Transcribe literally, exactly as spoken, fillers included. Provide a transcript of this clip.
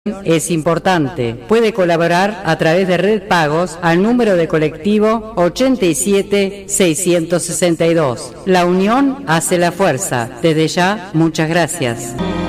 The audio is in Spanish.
es importante. Puede colaborar a través de Red Pagos al número de colectivo ochenta y siete seiscientos sesenta y dos. La unión hace la fuerza. Desde ya, muchas gracias.